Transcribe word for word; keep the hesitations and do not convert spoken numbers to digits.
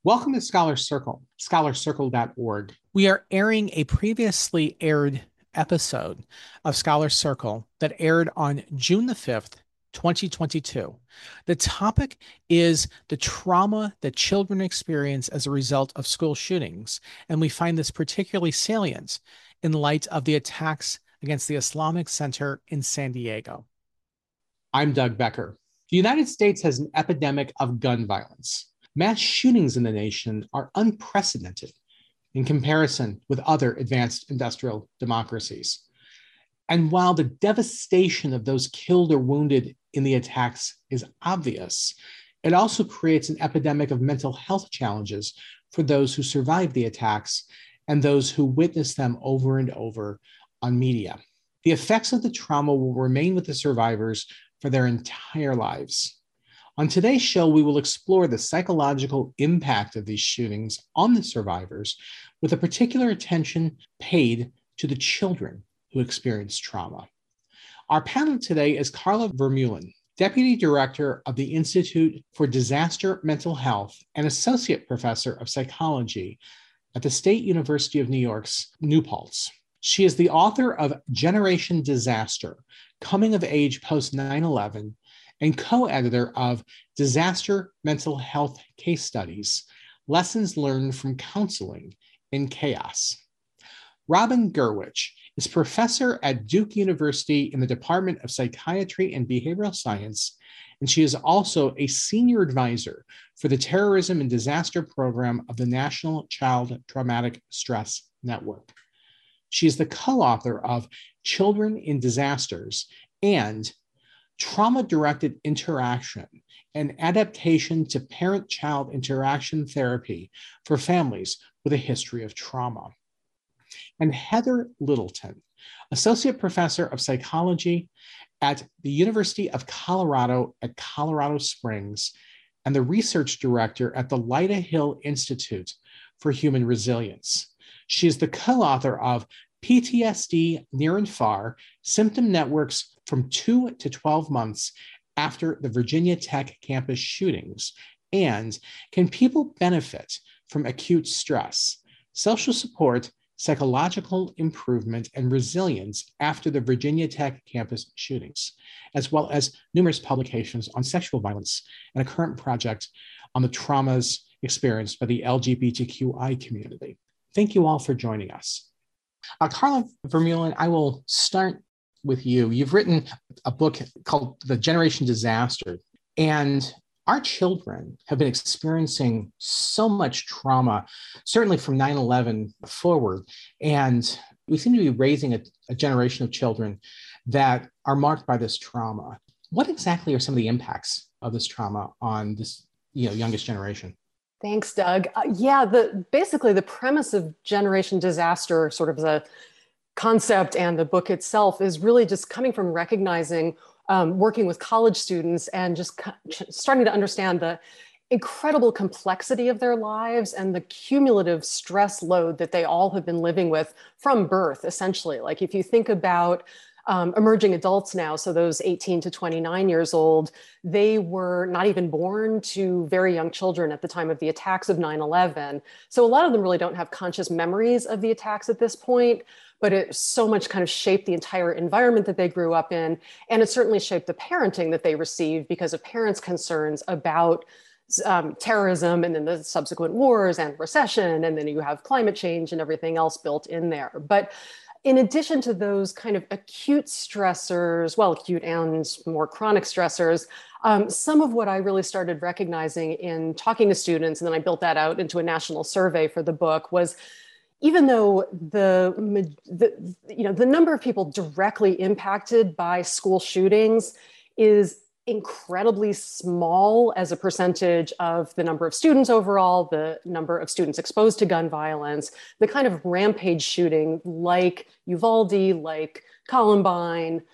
Welcome to Scholar Circle, scholar circle dot org. We are airing a previously aired episode of Scholar Circle that aired on June the fifth, twenty twenty-two. The topic is the trauma that children experience as a result of school shootings, and we find this particularly salient in light of the attacks against the Islamic Center in San Diego. I'm Doug Becker. The United States has an epidemic of gun violence. Mass shootings in the nation are unprecedented in comparison with other advanced industrial democracies. And while the devastation of those killed or wounded in the attacks is obvious, it also creates an epidemic of mental health challenges for those who survived the attacks and those who witnessed them over and over on media. The effects of the trauma will remain with the survivors for their entire lives. On today's show, we will explore the psychological impact of these shootings on the survivors, with a particular attention paid to the children who experienced trauma. Our panel today is Carla Vermeulen, Deputy Director of the Institute for Disaster Mental Health and Associate Professor of Psychology at the State University of New York's New Paltz. She is the author of Generation Disaster, Coming of Age Post nine eleven, and co-editor of Disaster Mental Health Case Studies, Lessons Learned from Counseling in Chaos. Robin Gurwitch is professor at Duke University in the Department of Psychiatry and Behavioral Science, and she is also a senior advisor for the Terrorism and Disaster Program of the National Child Traumatic Stress Network. She is the co-author of Children in Disasters and Trauma-Directed Interaction, an adaptation to parent-child interaction therapy for families with a history of trauma. And Heather Littleton, Associate Professor of Psychology at the University of Colorado at Colorado Springs, and the Research Director at the Lyda Hill Institute for Human Resilience. She is the co-author of P T S D Near and Far, Symptom Networks from two to twelve months after the Virginia Tech campus shootings, and Can People Benefit from Acute Stress? Social Support, Psychological Improvement, and Resilience After the Virginia Tech campus shootings, as well as numerous publications on sexual violence and a current project on the traumas experienced by the L G B T Q I community. Thank you all for joining us. Uh, Carla Vermeulen, I will start with you. You've written a book called The Generation Disaster, and our children have been experiencing so much trauma, certainly from nine eleven forward, and we seem to be raising a, a generation of children that are marked by this trauma. What exactly are some of the impacts of this trauma on this, you know, youngest generation? Thanks, Doug. Uh, yeah, the basically the premise of Generation Disaster, sort of the concept and the book itself, is really just coming from recognizing, um, working with college students and just co- starting to understand the incredible complexity of their lives and the cumulative stress load that they all have been living with from birth, essentially. Like if you think about Um, emerging adults now, so those eighteen to twenty-nine years old, they were not even born to very young children at the time of the attacks of nine eleven. So a lot of them really don't have conscious memories of the attacks at this point, but it so much kind of shaped the entire environment that they grew up in. And it certainly shaped the parenting that they received because of parents' concerns about um, terrorism and then the subsequent wars and recession. And then you have climate change and everything else built in there. But in addition to those kind of acute stressors, well, acute and more chronic stressors, um, some of what I really started recognizing in talking to students, and then I built that out into a national survey for the book, was even though the, the, you know, the number of people directly impacted by school shootings is incredibly small as a percentage of the number of students overall, the number of students exposed to gun violence, the kind of rampage shooting like Uvalde, like Columbine,